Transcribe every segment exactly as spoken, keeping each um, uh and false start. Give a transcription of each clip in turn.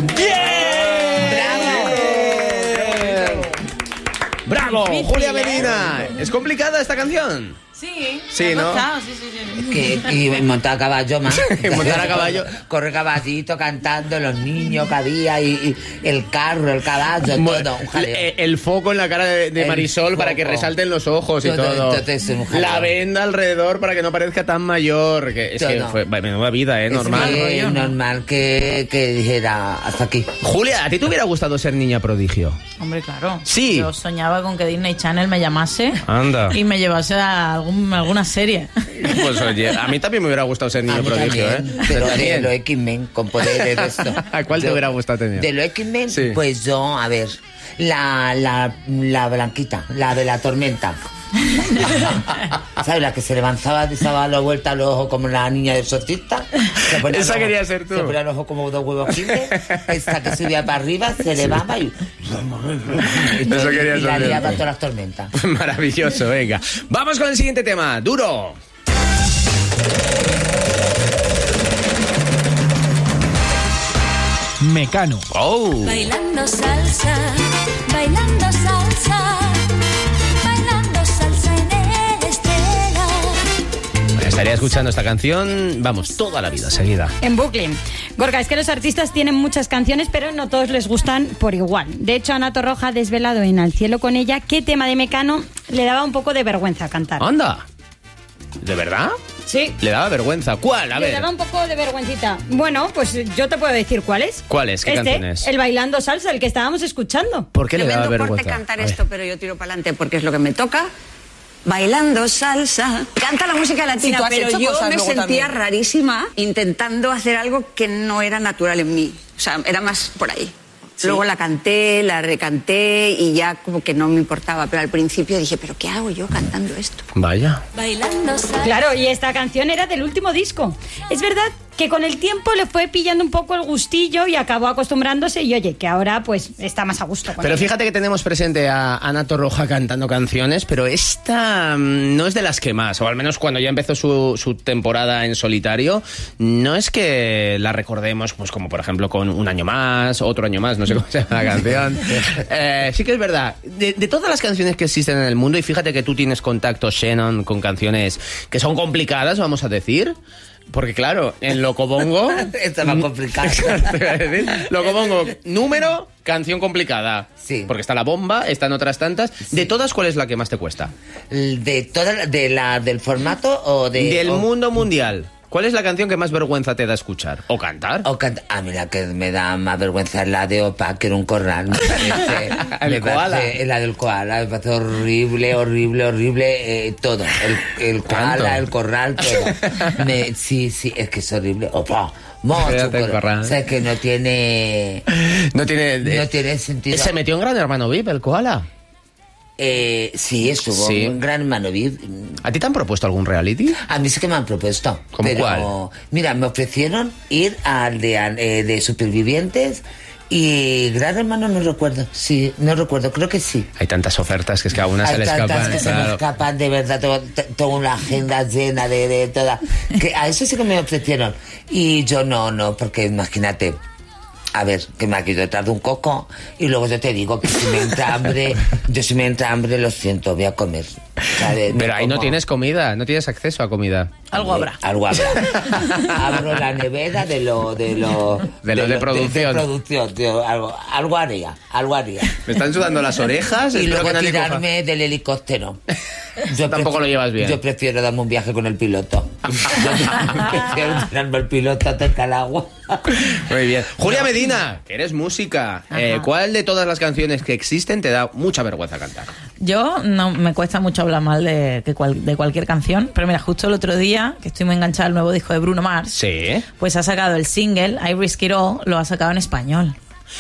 ¡Bravo! Difícil, Julia ¿eh? Medina. ¿Es complicada esta canción? Sí, Sí, me ha ¿no? costado, sí, sí, sí. Que, y montar a caballo más. Montar a caballo. Corre caballito cantando, los niños que había, y, y el carro, el caballo, Bueno, todo. Un jaleo. el, el foco en la cara de, de El Marisol para foco. que resalten los ojos y Todo, todo. entonces, un jaleo. La venda alrededor para que no parezca tan mayor. Que, es Todo. que fue menuda vida, ¿eh? Es Normal. que rollo, ¿no? normal que, que dijera hasta aquí. Julia, ¿a ti te hubiera gustado ser niña prodigio? Hombre, claro. Sí. Yo soñaba con que Disney Channel me llamase Anda. y me llevase a algún, alguna serie. Pues oye, a mí también me hubiera gustado ser niño A mí prodigio, también, ¿eh? pero de También. los X-Men con poderes de esto. ¿A cuál te Yo- hubiera gustado tener? De los X-Men, Sí. pues yo, a ver, la, la, la blanquita, la de la tormenta. ¿Sabes? La que se levantaba, se daba la vuelta a los ojos como la niña del sortista. Se ponía Esa los ojos- quería ser tú. Se ponía los ojos como dos huevos giles. Esta que subía para arriba, se elevaba y... Eso quería y la ser liaba tú. todas las tormentas. Maravilloso, venga. Vamos con el siguiente tema. Duro. Mecano. Oh. Bailando salsa, bailando salsa, bailando salsa en el Estela. Estaría escuchando esta canción, vamos, toda la vida seguida. En bucle. Gorka, es que los artistas tienen muchas canciones, pero no todos les gustan por igual. De hecho, Ana Torroja ha desvelado en Al cielo con ella qué tema de Mecano le daba un poco de vergüenza cantar. Anda. ¿De verdad? Sí. Le daba vergüenza. ¿Cuál? A Le ver. daba un poco de vergüencita. Bueno, pues yo te puedo decir cuál es. ¿Cuál es? ¿Qué este, canción es? El Bailando Salsa, el que estábamos escuchando. ¿Por qué le daba Tremendo corte vergüenza? cantar A ver. esto, pero yo tiro para adelante porque es lo que me toca. Bailando salsa. Canta la música latina, Sí, tú has pero hecho yo cosas me luego sentía también. rarísima intentando hacer algo que no era natural en mí. O sea, era más por ahí. Luego la canté, la recanté y ya como que no me importaba. Pero al principio dije, ¿pero qué hago yo cantando esto? Vaya. Bailando salsa. Claro, y esta canción era del último disco. Es verdad que con el tiempo le fue pillando un poco el gustillo y acabó acostumbrándose y oye, que ahora pues está más a gusto con Pero ella. fíjate que tenemos presente a Ana Torroja cantando canciones, pero esta mm, no es de las que más, o al menos cuando ya empezó su, su temporada en solitario, no es que la recordemos, pues como por ejemplo con Un año más, Otro año más, no sé cómo se llama la canción. Eh, sí que es verdad, de, de todas las canciones que existen en el mundo, y fíjate que tú tienes contacto, Shannon, con canciones que son complicadas, vamos a decir. Porque claro, en Locobongo... Esto es más complicado. Te iba a decir, Locobongo, número, canción complicada. Sí. Porque está La Bomba, están otras tantas. De todas, ¿cuál es la que más te cuesta? ¿De toda, de la, del formato o de...? Del o- mundo mundial. ¿Cuál es la canción que más vergüenza te da escuchar? ¿O cantar? O canta- a mí la que me da más vergüenza es la de Opa, que era un corral. Me parece- El me koala. parece- la del koala, me parece horrible, horrible, horrible, eh, todo. El, el koala, Tanto. el corral, todo. Me- sí, sí, es que es horrible. Opa, mocho, Fíjate el cor- corral. O sea, que no tiene... No tiene... No tiene sentido. ¿Se metió en Gran Hermano V I P, el koala? Eh, sí, estuvo Sí. un gran hermano V I P. ¿A ti te han propuesto algún reality? A mí sí que me han propuesto. ¿Cómo pero, cuál? Mira, me ofrecieron ir al de, eh, de supervivientes y Gran Hermano no recuerdo. Sí, no recuerdo, creo que sí. Hay tantas ofertas que es que a una se Hay le tantas escapan. que se me claro. escapan, de verdad, tengo, te- tengo una agenda llena de, de toda. Que a eso sí que me ofrecieron. Y yo no, no, porque imagínate. A ver, que me ha quedado detrás de un coco y luego yo te digo que si me entra hambre, yo si me entra hambre, lo siento, voy a comer. ¿sabes? Pero ahí no como- tienes comida, no tienes acceso a comida. Algo habrá. Algo habrá. Abro la nevera de lo de lo De lo de producción. De, producción, tío. Algo, algo haría, algo haría. Me están sudando las orejas. Y espero luego que nadie coja- tirarme del helicóptero. Yo Tampoco lo llevas bien. Yo prefiero darme un viaje con el piloto. Yo prefiero tirarme el piloto hasta el agua. Muy bien. Julia Medina, que eres música. Eh, ¿Cuál de todas las canciones que existen te da mucha vergüenza cantar? Yo no me cuesta mucho hablar mal de, que cual- de cualquier canción, pero mira, justo el otro día, que estoy muy enganchada al nuevo disco de Bruno Mars, Sí. pues ha sacado el single, I Risk It All, lo ha sacado en español.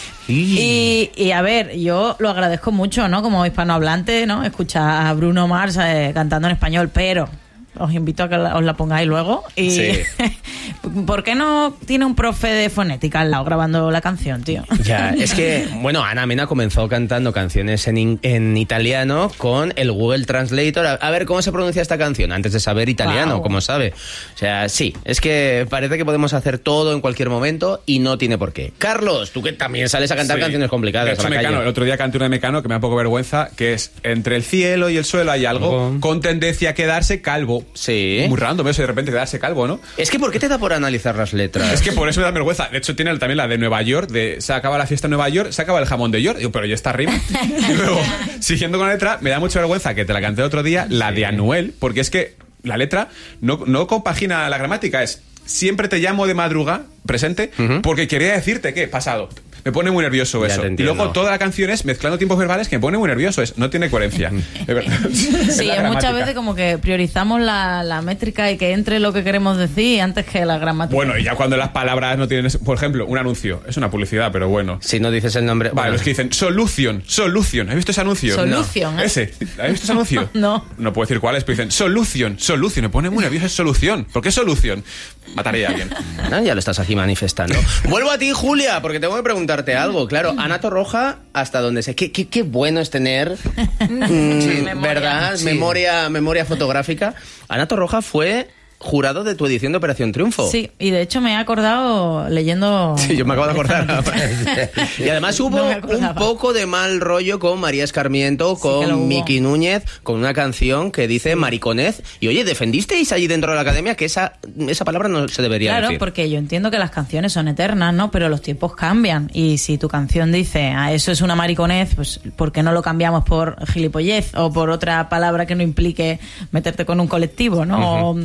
Y, y a ver, yo lo agradezco mucho, ¿no? Como hispanohablante, ¿no? Escuchar a Bruno Mars eh, cantando en español, pero os invito a que la- os la pongáis luego. Y Sí. ¿por qué no tiene un profe de fonética al lado grabando la canción, tío? Ya, es que, bueno, Ana Mena comenzó cantando canciones en, in- en italiano con el Google Translator. A, a ver, ¿cómo se pronuncia esta canción? Antes de saber italiano, Guau. como sabe. O sea, sí, es que parece que podemos hacer todo en cualquier momento y no tiene por qué. Carlos, tú que también sales a cantar Sí. canciones complicadas De hecho, a la Mecano, calle. el otro día canté una de Mecano que me da un poco vergüenza, que es entre el cielo y el suelo hay algo Algo. con tendencia a quedarse calvo. Sí. Muy random eso de repente quedarse calvo, ¿no? Es que, ¿por qué te da por analizar las letras? Es que por eso me da vergüenza. De hecho, tiene también la de Nueva York, de se acaba la fiesta en Nueva York, se acaba el jamón de York. Digo, pero ya está arriba. Y luego, siguiendo con la letra, me da mucha vergüenza que te la canté el otro día, la de Anuel, porque es que la letra no, no compagina la gramática, es siempre te llamo de madruga, presente, porque quería decirte que pasado. Me pone muy nervioso Ya eso. te Y entiendo. luego toda la canción es mezclando tiempos verbales que me pone muy nervioso. Es, no tiene coherencia. Es verdad. Sí, la es muchas gramática. veces como que priorizamos la, la métrica y que entre lo que queremos decir antes que la gramática. Bueno, y ya cuando las palabras no tienen... Por ejemplo, un anuncio. Es una publicidad, pero bueno. Si no dices el nombre... Vale, bueno. los que dicen Solution, Solution. ¿Has visto ese anuncio? Solution, No. ¿eh? Ese. ¿Has visto ese anuncio? No. No puedo decir cuál es, pero dicen Solution, Solution. Me pone muy nervioso, es solución. ¿Por qué solución? Mataría a alguien. Ah, ya lo estás aquí manifestando. Vuelvo a ti, Julia, porque tengo que preguntarte algo. Claro, Ana Torroja, hasta donde sé. Qué, qué, qué bueno es tener, mm, memoria. ¿verdad? Sí. Memoria, memoria fotográfica. Ana Torroja fue jurado de tu edición de Operación Triunfo. Sí, y de hecho me he acordado leyendo... Sí, yo me acabo de acordar. Y además hubo No me acordaba. un poco de mal rollo con María Escarmiento, Sí que lo con hubo. Miki Núñez, con una canción que dice mariconez. Y oye, ¿defendisteis allí dentro de la academia que esa, esa palabra no se debería Claro, decir? porque yo entiendo que las canciones son eternas, ¿no? Pero los tiempos cambian. Y si tu canción dice, ah, eso es una mariconez, pues ¿por qué no lo cambiamos por gilipollez o por otra palabra que no implique meterte con un colectivo, ¿no? O,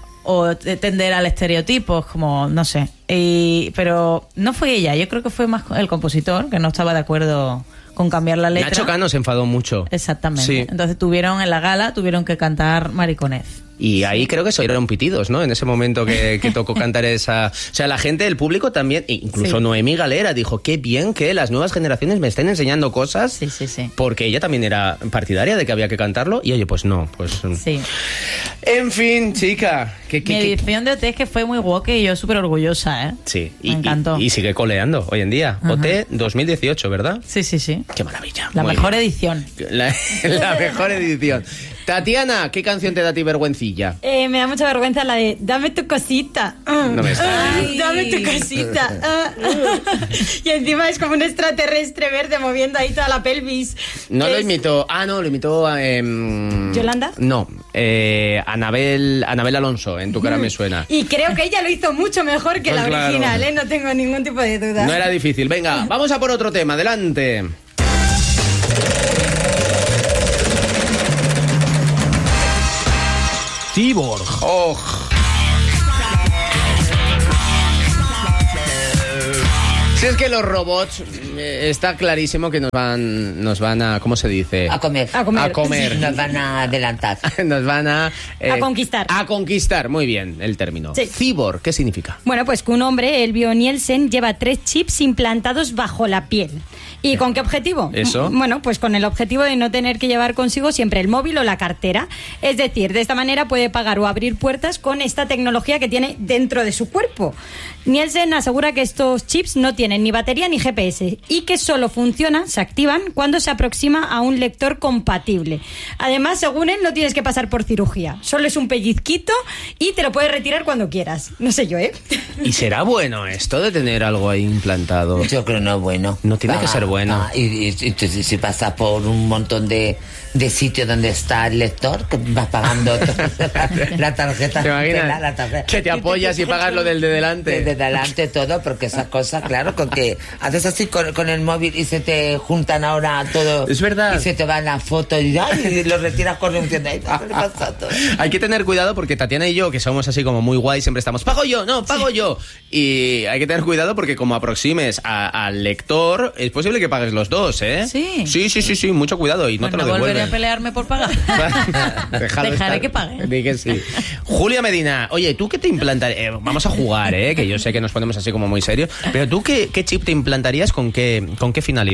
o te- tender al estereotipo, como, no sé. Y, pero no fue ella, yo creo que fue más el compositor que no estaba de acuerdo con cambiar la letra. Nacho Cano se enfadó mucho. Exactamente. Sí. Entonces tuvieron en la gala, tuvieron que cantar mariconez. Y ahí creo que se oyeron pitidos, ¿no? En ese momento que, que tocó cantar esa... O sea, la gente, el público también, incluso Sí. Noemí Galera dijo, qué bien que las nuevas generaciones me estén enseñando cosas. Sí, sí, sí. Porque ella también era partidaria de que había que cantarlo. Y oye, pues no, pues... Sí. En fin, chica. Que, que, Mi que- edición de O T es que fue muy woke y yo súper orgullosa, ¿eh? Sí, Me y, encantó. y, y sigue coleando hoy en día. O T dos mil dieciocho, ¿verdad? Sí, sí, sí. Qué maravilla. La Muy mejor bien. edición. La, la mejor edición. Tatiana, ¿qué canción te da a ti vergüencilla? Eh, me da mucha vergüenza la de dame tu cosita. Mm. No me está- Ay, dame tu cosita. Ah. Y encima es como un extraterrestre verde moviendo ahí toda la pelvis. No lo Es- imitó. Ah, no, lo imitó. Eh, ¿Yolanda? No, eh, Anabel, Anabel Alonso, en tu cara me suena. Y creo que ella lo hizo mucho mejor que Pues la claro. original, ¿eh? No tengo ningún tipo de duda. No era difícil. Venga, vamos a por otro tema. Adelante. Cyborg. Oh. Si es que los robots, eh, está clarísimo que nos van, nos van a, ¿cómo se dice? A comer. A comer. A comer. Nos van a adelantar. Nos van a... eh, A conquistar. A conquistar, muy bien el término. Sí. Cyborg, ¿qué significa? Bueno, pues que un hombre, Elvio Nielsen, lleva tres chips implantados bajo la piel. ¿Y con qué objetivo? ¿Eso? M- Bueno, pues con el objetivo de no tener que llevar consigo siempre el móvil o la cartera. Es decir, de esta manera puede pagar o abrir puertas con esta tecnología que tiene dentro de su cuerpo. Nielsen asegura que estos chips no tienen ni batería ni G P S y que solo funcionan, se activan, cuando se aproxima a un lector compatible. Además, según él, no tienes que pasar por cirugía. Solo es un pellizquito y te lo puedes retirar cuando quieras. No sé yo, ¿eh? ¿Y será bueno esto de tener algo ahí implantado? Yo creo no es bueno. No tiene que ser bueno. paga. Y, y, y tú, si pasas por un montón de, de sitios donde está el lector, que vas pagando la, la tarjeta. ¿Te imaginas? la, la tarjeta. Que te apoyas y pagas lo del de delante. De delante todo, porque esas cosas, claro, con que haces así con, con el móvil y se te juntan ahora todo. Es verdad. Y se te van las fotos y, ay, y lo retiras corriendo. Ay, ¿qué le pasa todo? Hay que tener cuidado porque Tatiana y yo, que somos así como muy guay, siempre estamos, pago yo, no, pago yo. Y hay que tener cuidado porque como aproximes a- al lector, es posible que pagues los dos, ¿eh? Sí. Sí, sí, sí, sí, mucho cuidado y no Pues te no lo volveré a devuelven. pelearme por pagar. Déjalo Dejaré estar. que pague. Di que sí. Julia Medina, oye, ¿tú qué te implantarías? Eh, vamos a jugar, ¿eh? Que yo sé que nos ponemos así como muy serios. Pero ¿tú qué, qué chip te implantarías con qué, con qué finalidad?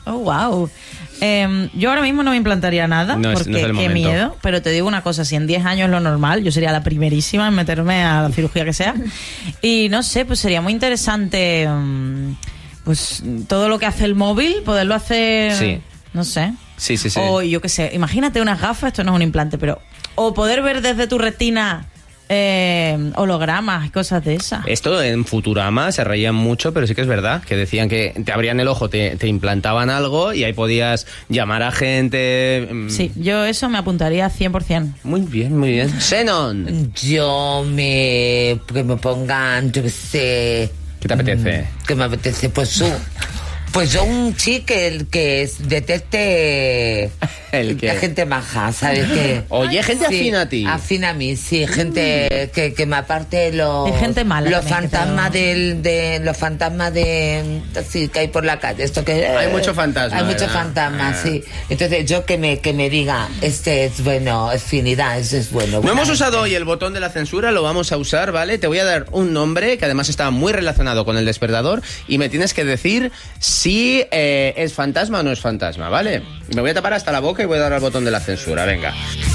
Oh, wow. Eh, yo ahora mismo no me implantaría nada, No es- porque no es el qué momento. miedo, pero te digo una cosa, si en diez años es lo normal, yo sería la primerísima en meterme a la cirugía que sea. Y no sé, pues sería muy interesante, mm, pues todo lo que hace el móvil, poderlo hacer, Sí. no sé. Sí, sí, sí. O yo qué sé, imagínate unas gafas, esto no es un implante, pero... O poder ver desde tu retina eh, hologramas y cosas de esas. Esto en Futurama se reían mucho, pero sí que es verdad, que decían que te abrían el ojo, te, te implantaban algo y ahí podías llamar a gente. mm. Sí, yo eso me apuntaría cien por ciento. Muy bien, muy bien. Xenon, Yo me... que me pongan, yo qué sé... ¿qué te apetece? Que me apetece, pues un... Pues yo un chico que, que es- detecte ¿El qué? la gente maja, ¿sabes qué? Oye, gente Sí, afín a ti. Afín a mí, sí, gente que, que me aparte los... Hay gente mala Los también que fantasmas te- del... De, los fantasmas de... Así, que hay por la calle. Esto que... Hay mucho fantasma, Hay muchos ¿verdad? fantasmas, Ah. sí. Entonces yo que me, que me diga, este es bueno, afinidad, este es bueno. No buena hemos gente. usado hoy el botón de la censura, lo vamos a usar, ¿vale? Te voy a dar un nombre que además está muy relacionado con el despertador y me tienes que decir si eh, es fantasma o no es fantasma, ¿vale? Me voy a tapar hasta la boca y voy a dar al botón de la censura, venga.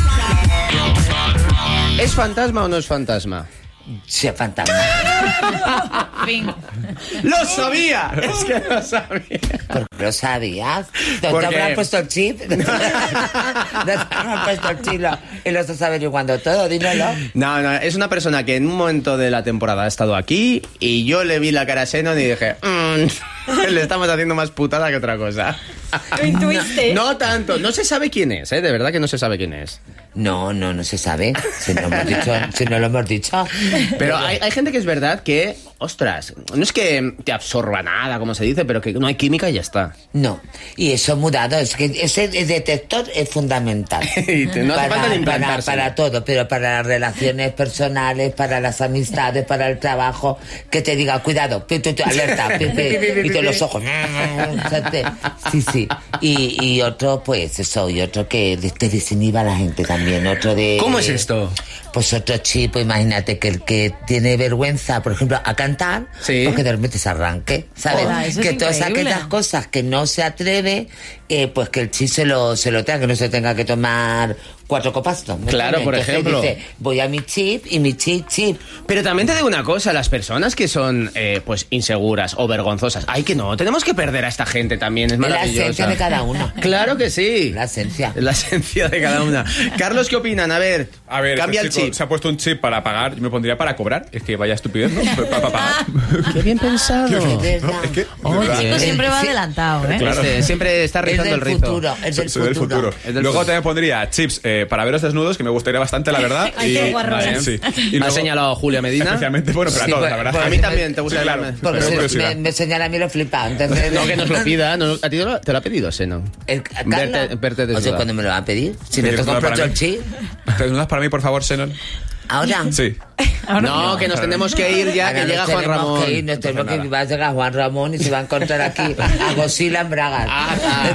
¿Es fantasma o no es fantasma? Sí, fantasma. Fin. ¡Lo sabía! Es que lo sabía. ¿Por qué lo sabías? ¿No ¿Por te qué? habrán puesto el chip? ¿No te habrán puesto el chip? Y lo estás averiguando todo, dímelo. No, no, es una persona que en un momento de la temporada ha estado aquí y yo le vi la cara a Xenon y dije, "Mm, le estamos haciendo más putada que otra cosa. Lo intuiste. No tanto, no se sabe quién es, ¿eh? De verdad que no se sabe quién es. No, no, no se sabe. Si no, hemos dicho, si no lo hemos dicho. Pero hay, hay gente que es verdad que, ostras, no es que te absorba nada, como se dice, pero que no hay química y ya está. No, y eso mudado, es que ese detector es fundamental. Y te- no hace falta ni para, implantárselo. para todo, pero para las relaciones personales, para las amistades, para el trabajo, que te diga, cuidado, pi, pi, pi, alerta, pi, pi, y con los ojos. Sí, sí. Y, y otro, pues eso, y otro que te desinhiba a la gente también, otro de... ¿Cómo es esto? Pues otro chip, pues imagínate que el que tiene vergüenza, por ejemplo, a cantar, Sí. pues que de repente se arranque, ¿sabes? Hola, eso es que todas increíble. aquellas cosas que no se atreve, eh, pues que el chip se lo, se lo tenga, que no se tenga que tomar cuatro copas. ¿no? ¿Me Claro, entiendes? por Entonces ejemplo. dice, voy a mi chip y mi chip, chip. Pero también te digo una cosa, las personas que son eh, pues inseguras o vergonzosas, ay que no, tenemos que perder a esta gente también, es La maravillosa. esencia de cada uno. Claro que sí. La esencia. La esencia de cada una. Carlos, ¿qué opinan? A ver, A ver, cambia este el chico chip. se ha puesto un chip para pagar, yo me pondría para cobrar. Es que vaya estupidez, ¿no? Para, para pagar. Qué bien pensado. Es verdad. Es que, de Oye. verdad, Chico siempre va Sí. adelantado, ¿eh? Claro. Este, siempre está Es rizando el del rizo. futuro, es del soy del futuro. futuro. Es del Luego futuro. también pondría chips eh, para veros desnudos, que me gustaría bastante, la verdad. Ay, qué guarrones. sí. Y Me ha luego- señalado Julia Medina. Especialmente, bueno, pero a Sí, todos, pues- la verdad. pues- A mí también te gusta Sí, claro. llamarme. Porque Tengo se- curiosidad. me, me señala a mí lo flipa. Entonces, No, que nos lo pida. No, a ti te lo, te lo ha pedido, Seno. El, Carla, Verte- verte o sea, desnuda. ¿cuándo me lo va a pedir? Si no ¿Te te desnudas compro para yo el mí? chip. ¿Te desnudas para mí, por favor, Xenon? ¿Ahora? Sí. No, que nos tenemos que ir ya, Ahora que nos llega Juan tenemos Ramón. que ir, nos tenemos Entonces, que ir, va a llegar Juan Ramón y se va a encontrar aquí a Godzilla en Bragas. Ah, ah.